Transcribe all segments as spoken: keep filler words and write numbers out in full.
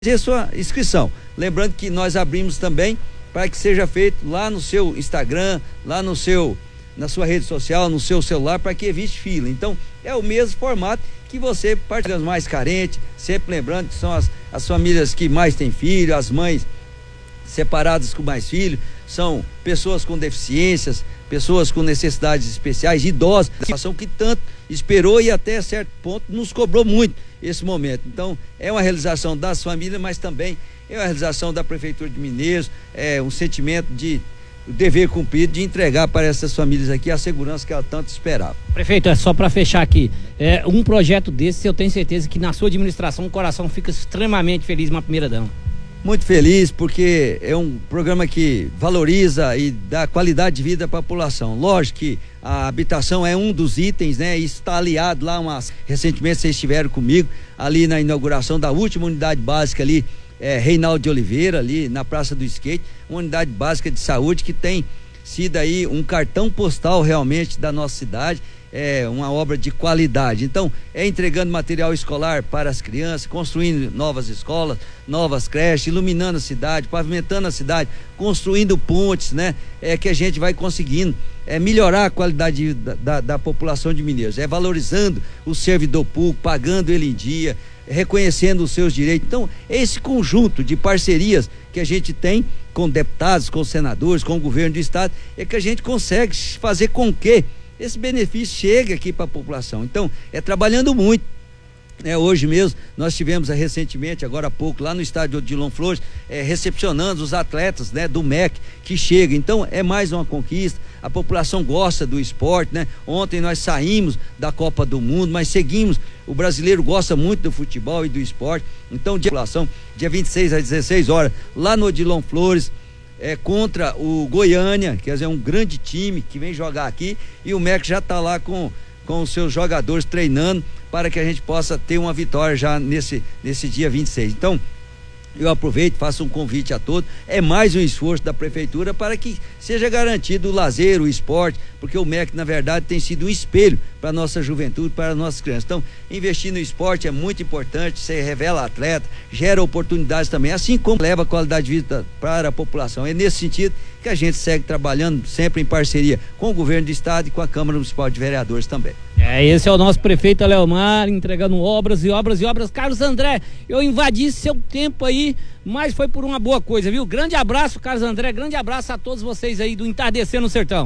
fazer sua inscrição. Lembrando que nós abrimos também para que seja feito lá no seu Instagram, lá no seu, na sua rede social, no seu celular, para que evite fila. Então, é o mesmo formato que você parte das mais carentes, sempre lembrando que são as, as famílias que mais têm filho, as mães separadas com mais filhos, são pessoas com deficiências, pessoas com necessidades especiais, idosos, situação que tanto esperou e até certo ponto nos cobrou muito esse momento. Então, é uma realização das famílias, mas também é uma realização da Prefeitura de Mineiros, é um sentimento de dever cumprido de entregar para essas famílias aqui a segurança que ela tanto esperava. Prefeito, é só para fechar aqui, é, um projeto desse eu tenho certeza que na sua administração o coração fica extremamente feliz na primeira dama. Muito feliz, porque é um programa que valoriza e dá qualidade de vida para a população. Lógico que a habitação é um dos itens, né? Isso está aliado lá, umas, recentemente vocês estiveram comigo ali na inauguração da última unidade básica ali, é, Reinaldo de Oliveira, ali na Praça do Skate, uma unidade básica de saúde que tem sido aí um cartão postal realmente da nossa cidade. É uma obra de qualidade. Então, é entregando material escolar para as crianças, construindo novas escolas, novas creches, iluminando a cidade, pavimentando a cidade, construindo pontes, né? É que a gente vai conseguindo é, melhorar a qualidade da, da, da população de Mineiros, é valorizando o servidor público, pagando ele em dia, reconhecendo os seus direitos. Então, é esse conjunto de parcerias que a gente tem com deputados, com senadores, com o governo do estado, é que a gente consegue fazer com que esse benefício chega aqui para a população. Então, é trabalhando muito. É, hoje mesmo, nós tivemos é, recentemente, agora há pouco, lá no estádio Odilon Flores, é, recepcionando os atletas, né, do M E C que chega. Então, é mais uma conquista. A população gosta do esporte, né? Ontem nós saímos da Copa do Mundo, mas seguimos. O brasileiro gosta muito do futebol e do esporte. Então, dia, população, dia vinte e seis às dezesseis horas, lá no Odilon Flores, É, contra o Goiânia, quer dizer, um grande time que vem jogar aqui, e o M E C já está lá com, com os seus jogadores treinando para que a gente possa ter uma vitória já nesse, nesse dia vinte e seis. Então, eu aproveito, faço um convite a todos, é mais um esforço da prefeitura para que seja garantido o lazer, o esporte, porque o M E C, na verdade, tem sido um espelho para a nossa juventude, para as nossas crianças. Então, investir no esporte é muito importante, você revela atleta, gera oportunidades também, assim como leva qualidade de vida para a população. É nesse sentido que a gente segue trabalhando sempre em parceria com o governo do estado e com a Câmara Municipal de Vereadores também. É, esse é o nosso prefeito Aleomar, entregando obras e obras e obras. Carlos André, eu invadi seu tempo aí, mas foi por uma boa coisa, viu? Grande abraço, Carlos André, grande abraço a todos vocês aí do Entardecer no Sertão.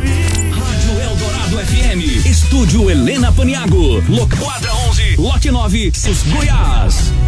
Rádio Eldorado F M, Estúdio Helena Paniago, Quadra onze, Lote nove, Sus Goiás.